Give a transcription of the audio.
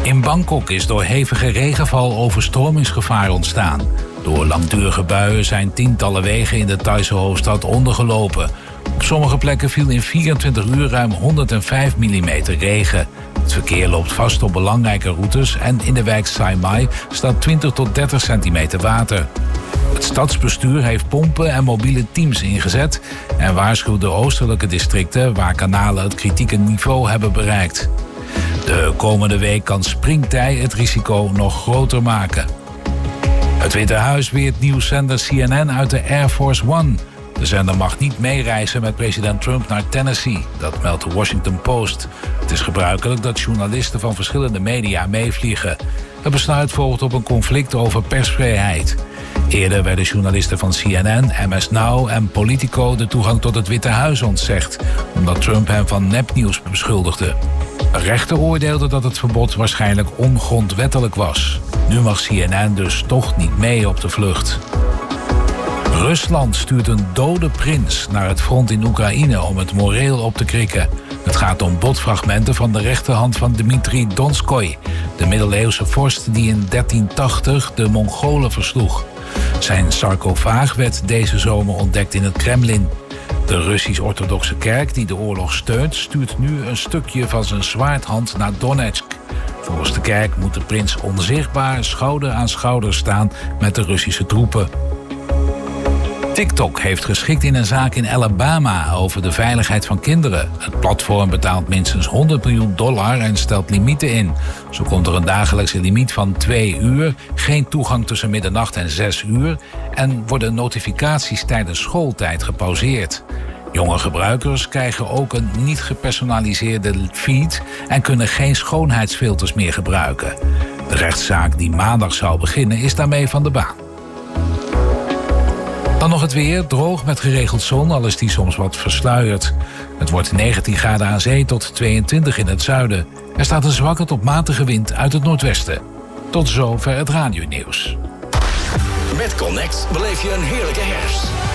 In Bangkok is door hevige regenval overstromingsgevaar ontstaan. Door langdurige buien zijn tientallen wegen in de Thaise hoofdstad ondergelopen. Op sommige plekken viel in 24 uur ruim 105 mm regen. Het verkeer loopt vast op belangrijke routes en in de wijk Sai Mai staat 20 tot 30 centimeter water. Het stadsbestuur heeft pompen en mobiele teams ingezet en waarschuwt de oostelijke districten waar kanalen het kritieke niveau hebben bereikt. De komende week kan springtij het risico nog groter maken. Het Witte Huis weert nieuwszender CNN uit de Air Force One. De zender mag niet meereizen met president Trump naar Tennessee. Dat meldt de Washington Post. Het is gebruikelijk dat journalisten van verschillende media meevliegen. Het besluit volgt op een conflict over persvrijheid. Eerder werden journalisten van CNN, MS Now en Politico de toegang tot het Witte Huis ontzegd, omdat Trump hen van nepnieuws beschuldigde. Een rechter oordeelde dat het verbod waarschijnlijk ongrondwettelijk was. Nu mag CNN dus toch niet mee op de vlucht. Rusland stuurt een dode prins naar het front in Oekraïne om het moreel op te krikken. Het gaat om botfragmenten van de rechterhand van Dmitri Donskoy, de middeleeuwse vorst die in 1380 de Mongolen versloeg. Zijn sarcofaag werd deze zomer ontdekt in het Kremlin. De Russisch-orthodoxe kerk die de oorlog steunt, stuurt nu een stukje van zijn zwaardhand naar Donetsk. Volgens de kerk moet de prins onzichtbaar schouder aan schouder staan met de Russische troepen. TikTok heeft geschikt in een zaak in Alabama over de veiligheid van kinderen. Het platform betaalt minstens $100 miljoen en stelt limieten in. Zo komt er een dagelijkse limiet van 2 uur, geen toegang tussen middernacht en 6 uur... en worden notificaties tijdens schooltijd gepauzeerd. Jonge gebruikers krijgen ook een niet gepersonaliseerde feed en kunnen geen schoonheidsfilters meer gebruiken. De rechtszaak die maandag zou beginnen is daarmee van de baan. Dan nog het weer, droog met geregeld zon, al is die soms wat versluierd. Het wordt 19 graden aan zee tot 22 in het zuiden. Er staat een zwakke tot matige wind uit het noordwesten. Tot zover het radionieuws. Met Connect beleef je een heerlijke herfst.